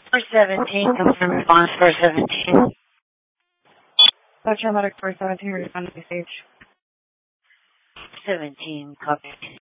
417, confirm response 417. Paramedic 417, respond to the stage. 17, copy.